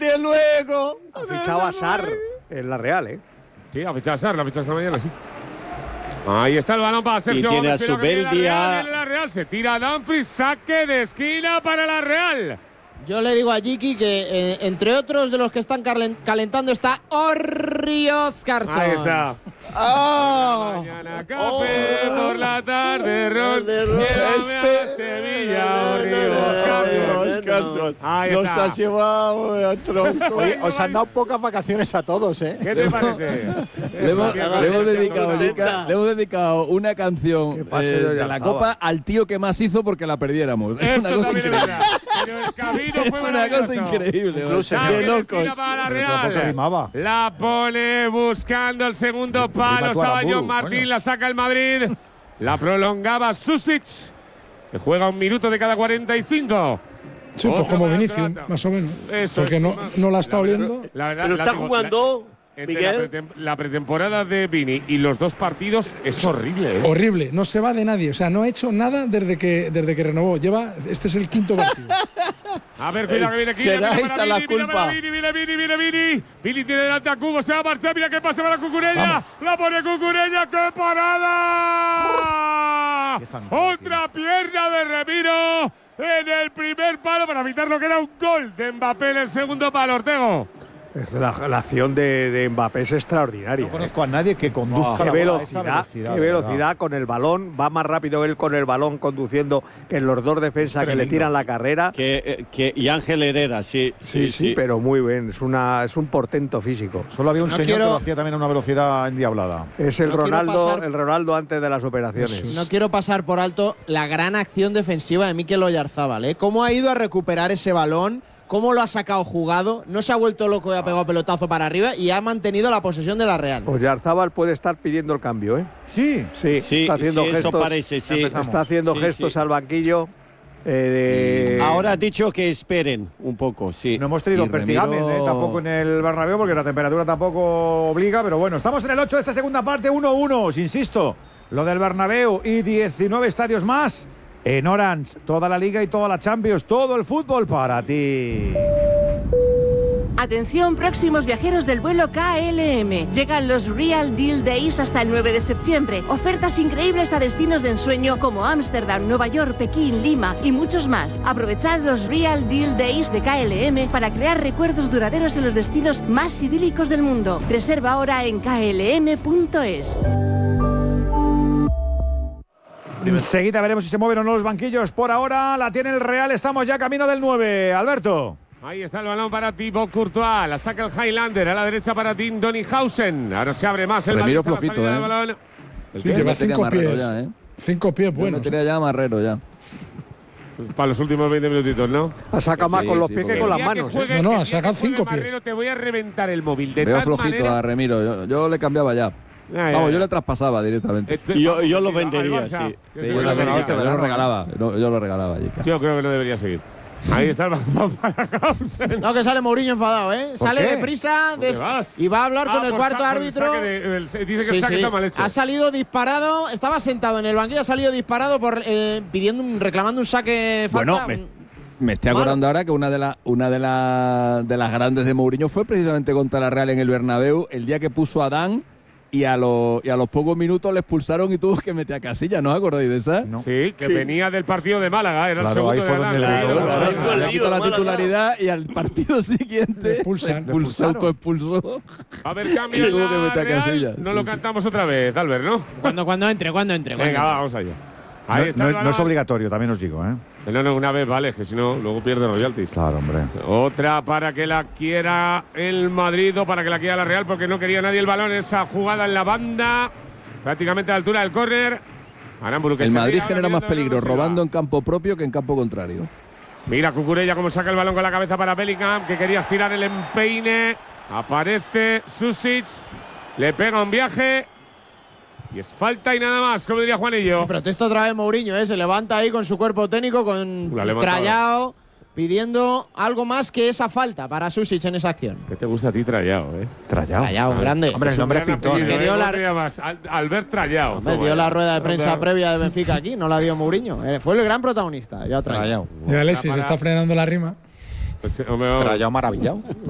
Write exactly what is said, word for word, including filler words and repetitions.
Desde luego. Ha fichado a Sarr en la Real, ¿eh? Sí, ha fichado a Sarr, la ha fichado esta mañana, sí. Ahí está el balón para Sergio. Y tiene Gómez, a pero que viene Zubeldia. la Real, viene la Real, se tira Dumfries, saque de esquina para la Real. Yo le digo a Jiki que, eh, entre otros de los que están calentando, está Orri Oscarsson. Ahí está. ¡Ah! Mañana café, oh, por la tarde, Ron. Llévame Este- a Sevilla, Orri Oscarsson. Ahí Nos está. has llevado a tronco. Oye, os han dado pocas vacaciones a todos, ¿eh? ¿Qué te parece? Le hemos, Eso, le hemos que- dedicado, contenta. Jica, le hemos dedicado una canción Qué pase eh, de de la Oyarzabal. Copa al tío que más hizo porque la perdiéramos. Es Eso una cosa también es increíble. verdad. Pero el camino fue Es una cosa maravilloso. increíble. Incluso Saque de de locos. esquina para la Pero tampoco Real. rimaba. La pone buscando el segundo palo. tú a Estaba Aramburu, John Martín, coño. la saca el Madrid. La prolongaba Susic, que juega un minuto de cada cuarenta y cinco. Sí, pues Otro como para Vinicius, Atalanta. más o menos. Eso Porque es, no, más- no la está la verdad- oliendo. La verdad, Pero la está tengo- jugando, la- entre la, Miguel. pretem- la pretemporada de Vini y los dos partidos es horrible. ¿eh? Horrible, no se va de nadie. O sea, no ha hecho nada desde que, desde que renovó. Lleva, este es el quinto partido. A ver, cuidado que viene aquí. Será viene esta para la Vini, viene culpa. para Vini, viene Vini, viene Vini. Vini tiene delante a Cubo, se va a marchar. Mira que pasa para Cucurella. La pone Cucurella. ¡Qué parada! Qué fantástico. Otra pierna de Remiro en el primer palo para evitar lo que era un gol de Mbappé en el segundo palo, Ortego. Es la, la acción de, de Mbappé es extraordinaria. No ¿eh? conozco a nadie que conduzca Qué la bola a velocidad, esa velocidad, qué de velocidad verdad. con el balón. Va más rápido él con el balón conduciendo que los dos defensas que le Tremendo. tiran la carrera. Que, eh, que, y Ángel Herrera, sí. Sí, sí, pero muy bien. Es, una, es un portento físico. Solo había un No señor quiero- que lo hacía también a una velocidad endiablada. Es el No quiero Ronaldo, pasar- el Ronaldo antes de las operaciones. No quiero pasar por alto la gran acción defensiva de Mikel Oyarzabal, ¿eh? Cómo ha ido a recuperar ese balón, cómo lo ha sacado jugado, no se ha vuelto loco y ha pegado pelotazo para arriba y ha mantenido la posesión de la Real. Oyarzabal puede estar pidiendo el cambio, ¿eh? Sí. Sí, Sí, está haciendo sí, eso gestos. parece, sí. Empezamos. Está haciendo Sí, gestos sí. al banquillo. eh, de- Ahora ha dicho que esperen un poco, sí. No hemos tenido Y Pertigamen, Remiro- eh, tampoco en el Bernabéu, porque la temperatura tampoco obliga, pero bueno, estamos en el ocho de esta segunda parte, uno uno, os insisto, lo del Bernabéu y diecinueve estadios más en Orange, toda la Liga y toda la Champions, todo el fútbol para ti. Atención, próximos viajeros del vuelo K L M. Llegan los Real Deal Days hasta el nueve de septiembre. Ofertas increíbles a destinos de ensueño como Ámsterdam, Nueva York, Pekín, Lima y muchos más. Aprovechad los Real Deal Days de K L M para crear recuerdos duraderos en los destinos más idílicos del mundo. Reserva ahora en k l m punto es. Enseguida veremos si se mueven o no los banquillos. Por ahora la tiene el Real, estamos ya camino del nueve. Alberto. Ahí está el balón para Thibaut Courtois. La saca el Highlander. A la derecha para Tim Donnyhausen. Ahora se abre más el Remiro Madrid a la flojito, salida ¿eh? del balón. Sí, Yo lleva metería cinco Marrero pies. ya, ¿eh? Cinco pies Yo buenos. metería ya a Marrero ya. Para los últimos veinte minutitos, ¿no? Ha sacado más Sí, con los sí, pies que porque- con las El día que manos. ¿eh? juegue- No, no, el ha día que sacado juegue cinco pies. Marrero, te voy a reventar el móvil. De Veo tal flojito manera- a Remiro. Yo, yo le cambiaba ya. Ya, ya, Vamos, yo ya. le traspasaba directamente. Esto- Yo- yo lo al vendería, Barça. sí. Que Sí, se yo, lo lo vendería. regalaba, yo lo regalaba. Yo, yo lo regalaba, Jica. Yo creo que no debería seguir. Ahí está el balón para Hausen. No, que sale Mourinho enfadado, ¿eh? Sale qué? deprisa ¿Dónde des- vas? y va a hablar Ah, con el por cuarto sa- por el árbitro. saque de- el- dice que el Sí, saque sí. está mal hecho. Ha salido disparado, estaba sentado en el banquillo, ha salido disparado por eh, pidiendo un, reclamando un saque falta. Bueno, me, un- me estoy Malo. acordando ahora que una de las una de, la- de las grandes de Mourinho fue precisamente contra la Real en el Bernabéu, el día que puso a Dan y a, los, y a los pocos minutos le expulsaron y tuvo que meter a Casilla. ¿No os acordáis de esa? No. Sí, que venía del partido de Málaga. Era el Claro, segundo ahí de fue donde Adán. le- Sí, Claro, claro. claro. Le lío, quitó la Málaga. titularidad y al partido siguiente Le expulsan. se expulsó, se autoexpulsó. A ver, cambio Tuvo en que la meter a Real. Casillas. No Sí, lo sí. cantamos otra vez, Albert, ¿no? Cuando, cuando entre, cuando entre. cuando Venga, entre. va, vamos allá. Ahí No, está no el es- no es balón. obligatorio, también os digo, ¿eh? No, no, una vez vale, que si no, luego pierde royalties. Claro, hombre. Otra para que la quiera el Madrid o para que la quiera la Real, porque no quería nadie el balón. Esa jugada en la banda, prácticamente a la altura del córner. Aramburu, que El se Madrid tira, genera ahora más mirando peligro dónde se va. robando en campo propio que en campo contrario. Mira Cucurella cómo saca el balón con la cabeza para Bellingham, que quería estirar el empeine. Aparece Susic, le pega un viaje y es falta y nada más, como diría Juanillo. Protesta otra vez Mourinho, ¿eh? Se levanta ahí con su cuerpo técnico, con La ha levantado. Trayao, pidiendo algo más que esa falta para Susic en esa acción. ¿Qué te gusta a ti, Trayao, eh? Trayao. Trayao, grande. Hombre, el nombre es gran pintor. apellido, Que dio ¿eh? la- ¿Cómo te llamas? Al- Albert Trayao. Hombre, Toma dio ya. la rueda de prensa Otra- previa de Benfica aquí, no la dio Mourinho. Eh, Fue el gran protagonista. Ya Trayao. Y Alexis Para- está frenando la rima. Pues, hombre, hombre. Trayao maravillado.